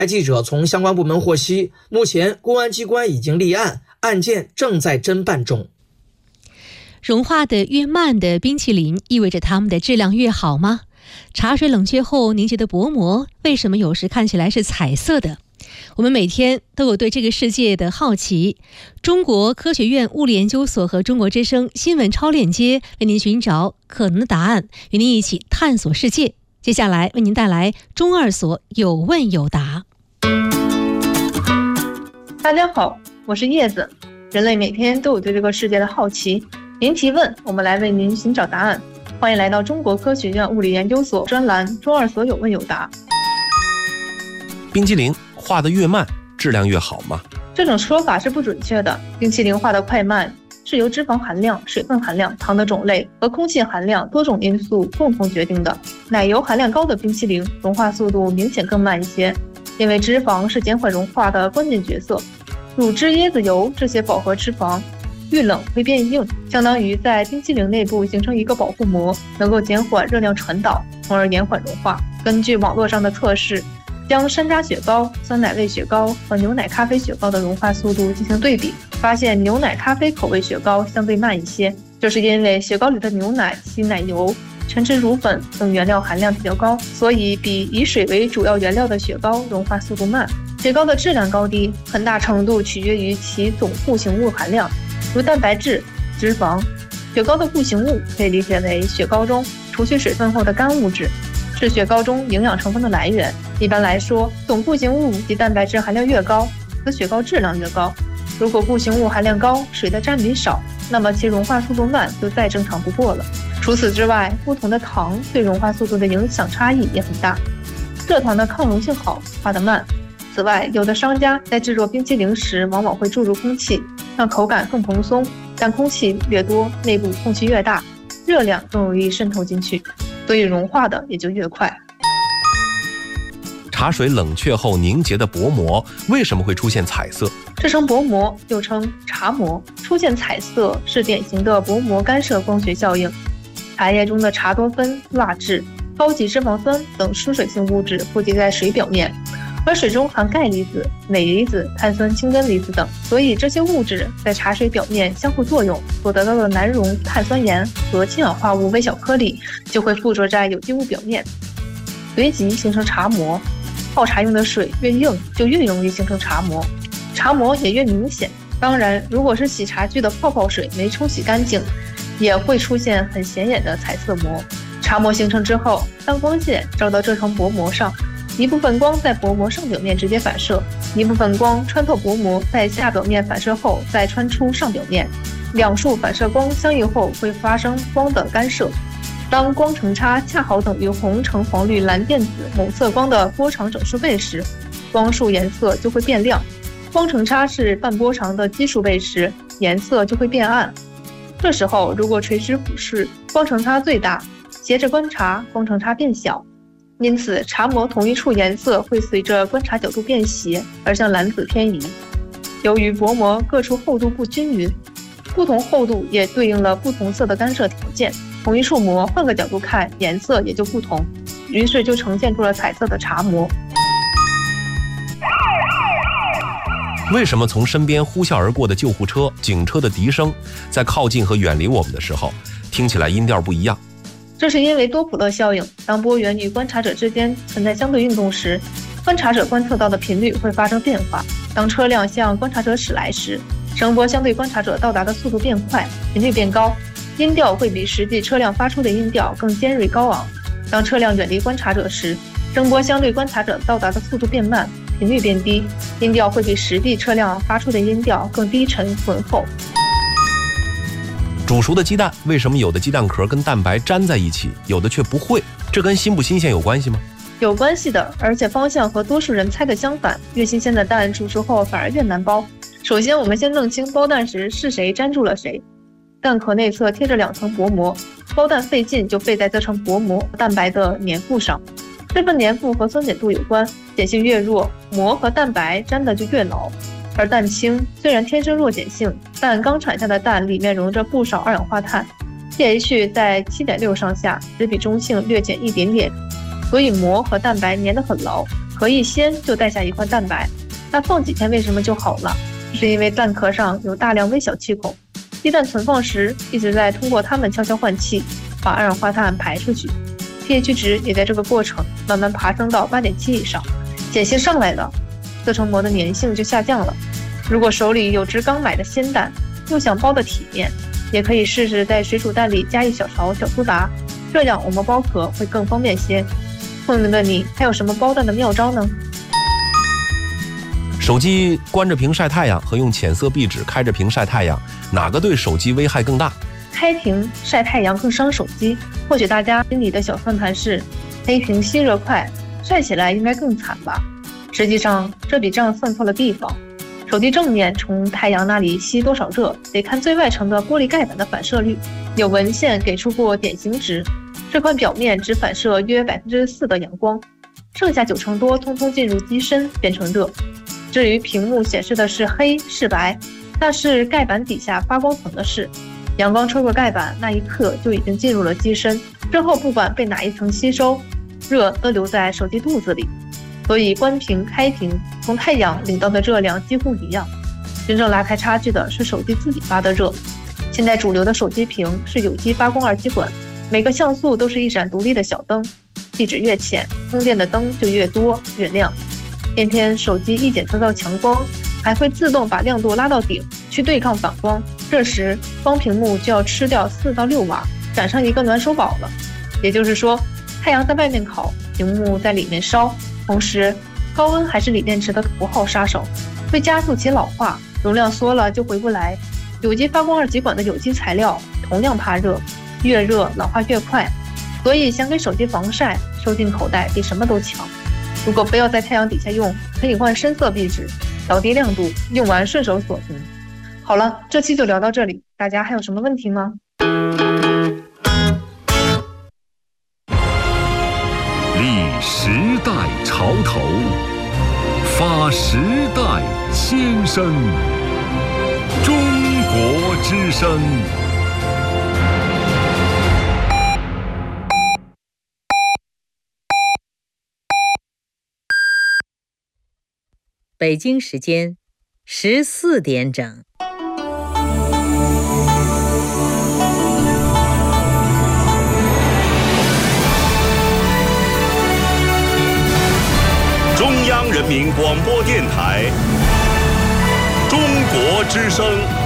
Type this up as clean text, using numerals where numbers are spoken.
记者从相关部门获悉，目前公安机关已经立案，案件正在侦办中。 融化的越慢的冰淇淋意味着它们的质量越好吗？茶水冷却后凝结的薄膜为什么有时看起来是彩色的？我们每天都有对这个世界的好奇。中国科学院物理研究所和中国之声新闻超链接为您寻找可能的答案，与您一起探索世界。接下来为您带来中二所有问有答。 大家好，我是叶子。人类每天都有对这个世界的好奇，您提问，我们来为您寻找答案。欢迎来到中国科学院物理研究所专栏中二所有问有答。 冰淇淋化得越慢，质量越好吗？ 这种说法是不准确的。冰淇淋化得快慢是由脂肪含量、水分含量、糖的种类和空气含量多种因素共同决定的。奶油含量高的冰淇淋融化速度明显更慢一些，因为脂肪是减缓融化的关键角色。乳脂、椰子油这些饱和脂肪遇冷会变硬，相当于在冰淇淋内部形成一个保护膜，能够减缓热量传导，从而延缓融化。根据网络上的测试，将山楂雪糕、酸奶味雪糕和牛奶咖啡雪糕的融化速度进行对比，发现牛奶咖啡口味雪糕相对慢一些，这是因为雪糕里的牛奶、稀奶油、陈汁乳粉等原料含量比较高，所以比以水为主要原料的雪糕融化速度慢。雪糕的质量高低很大程度取决于其总固形物含量，如蛋白质、脂肪。雪糕的固形物可以理解为雪糕中除去水分后的干物质，是雪糕中营养成分的来源。一般来说，总固形物及蛋白质含量越高，则雪糕质量越高。如果固形物含量高，水的占比少，那么其融化速度慢就再正常不过了。除此之外，不同的糖对融化速度的影响差异也很大。蔗糖的抗溶性好，化得慢。此外，有的商家在制作冰淇淋时往往会注入空气，让口感更蓬松，但空气越多，内部空气越大，热量更容易渗透进去，所以融化的也就越快。 茶水冷却后凝结的薄膜为什么会出现彩色？ 这层薄膜又称茶膜，出现彩色是典型的薄膜干涉光学效应。茶叶中的茶多酚、蜡质、高级脂肪酸等疏水性物质附着在水表面，而水中含钙离子、镁离子、碳酸氢根离子等，所以这些物质在茶水表面相互作用，所得到的难溶碳酸盐和氢氧化物微小颗粒就会附着在有机物表面，随即形成茶膜。泡茶用的水越硬，就越容易形成茶膜，茶膜也越明显。当然，如果是洗茶具的泡泡水没冲洗干净，也会出现很显眼的彩色膜。茶膜形成之后，当光线照到这层薄膜上，一部分光在薄膜上表面直接反射，一部分光穿透薄膜，在下表面反射后再穿出上表面，两束反射光相遇后会发生光的干涉。当光程差恰好等于红橙黄绿蓝靛紫某色光的波长整数倍时，光束颜色就会变亮；光程差是半波长的奇数倍时，颜色就会变暗。这时候如果垂直俯视，光程差最大，斜着观察，光程差变小。因此茶膜同一处颜色会随着观察角度变斜而向蓝紫偏移。由于薄膜各处厚度不均匀，不同厚度也对应了不同色的干涉条件，同一处膜换个角度看，颜色也就不同，于是就呈现出了彩色的茶膜。 为什么从身边呼啸而过的救护车、警车的笛声，在靠近和远离我们的时候，听起来音调不一样？ 这是因为多普勒效应。当波源与观察者之间存在相对运动时，观察者观测到的频率会发生变化。当车辆向观察者驶来时，声波相对观察者到达的速度变快，频率变高，音调会比实际车辆发出的音调更尖锐高昂。当车辆远离观察者时，声波相对观察者到达的速度变慢，频率变低，音调会比实际车辆发出的音调更低沉浑厚。 煮熟的鸡蛋为什么有的鸡蛋壳跟蛋白粘在一起，有的却不会？这跟新不新鲜有关系吗？ 有关系的，而且方向和多数人猜的相反。越新鲜的蛋煮熟后反而越难剥。首先我们先弄清剥蛋时是谁粘住了谁。蛋壳内侧贴着2层薄膜，剥蛋费劲就费在这层薄膜蛋白的粘附上。这份粘附和酸碱度有关，碱性越弱，膜和蛋白粘的就越牢。而蛋清虽然天生弱碱性，但刚产下的蛋里面溶着不少二氧化碳， pH 在 7.6 上下，只比中性略减一点点，所以膜和蛋白粘得很牢， 壳一掀就带下一块蛋白，那放几天为什么就好了？是因为蛋壳上有大量微小气孔，鸡蛋存放时一直在通过它们悄悄换气，把二氧化碳排出去， pH 值也在这个过程慢慢爬升到 8.7 以上，碱性上来了，色成膜的粘性就下降了。如果手里有只刚买的鲜蛋，又想包的体面，也可以试试在水煮蛋里加1小勺小苏打，这样我们剥壳会更方便些。聪明的你还有什么包蛋的妙招呢？ 手机关着屏晒太阳和用浅色壁纸开着屏晒太阳，哪个对手机危害更大？ 开屏晒太阳更伤手机。或许大家心里的小算盘是黑屏吸热快，晒起来应该更惨吧？实际上这笔账算错了地方。手机正面从太阳那里吸多少热，得看最外层的玻璃盖板的反射率。有文献给出过典型值，这块表面只反射约 4% 的阳光，剩下90%多通通进入机身变成热。至于屏幕显示的是黑是白，那是盖板底下发光层的事。阳光穿过盖板那一刻就已经进入了机身，之后不管被哪一层吸收，热都留在手机肚子里。所以关屏开屏从太阳领到的热量几乎一样，真正拉开差距的是手机自己发的热。现在主流的手机屏是有机发光二极管，每个像素都是一盏独立的小灯，壁纸越浅，通电的灯就越多越亮。偏偏手机一检测到强光，还会自动把亮度拉到顶去对抗反光，这时光屏幕就要吃掉4到6瓦，赶上一个暖手宝了。也就是说，太阳在外面烤，屏幕在里面烧，同时高温还是锂电池的头号杀手，会加速其老化，容量缩了就回不来。有机发光二极管的有机材料同样怕热，越热老化越快，所以想给手机防晒，收进口袋比什么都强。如果非要在太阳底下用，可以换深色壁纸，调低亮度，用完顺手锁屏。好了，这期就聊到这里，大家还有什么问题吗？ 立时代潮头，发时代先声，中国之声。 北京时间14点整。 中央人民广播电台，中国之声。